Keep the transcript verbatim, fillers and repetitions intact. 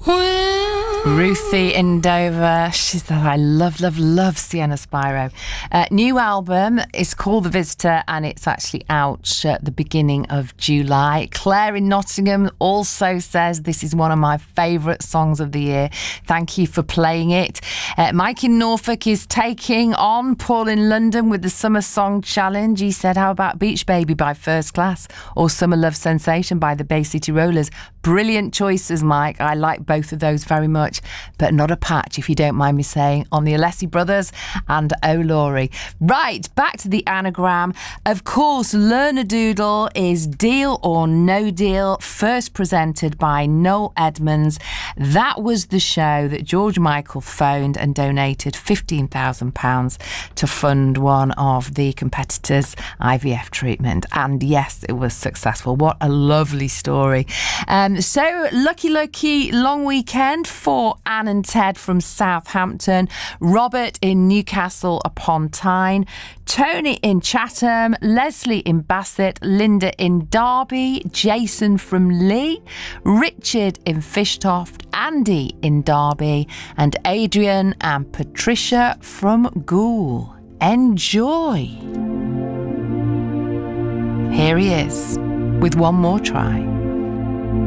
Ruthie in Dover. She said, I love, love, love Sienna Spyro. Uh, new album is called The Visitor, and it's actually out at the beginning of July. Claire in Nottingham also says this is one of my favourite songs of the year. Thank you for playing it. Uh, Mike in Norfolk is taking on Paul in London with the Summer Song Challenge. He said, how about Beach Baby by First Class or Summer Love Sensation by the Bay City Rollers? Brilliant choices, Mike. I like both of those very much, but not a patch, if you don't mind me saying, on the Alessi Brothers and Oh Laurie. Right, back to the anagram. Of course, Learn a Doodle is Deal or No Deal, first presented by Noel Edmonds. That was the show that George Michael phoned and donated fifteen thousand pounds to fund one of the competitors' I V F treatment. And yes, it was successful. What a lovely story. Um, so, lucky, lucky long weekend for Anne and Ted from Southampton, Robert in Newcastle upon Tyne, Tony in Chatham, Leslie in Bassett, Linda in Derby, Jason from Lee, Richard in Fishtoft, Andy in Derby, and Adrian and Patricia from Goole. Enjoy! Here he is with one more try.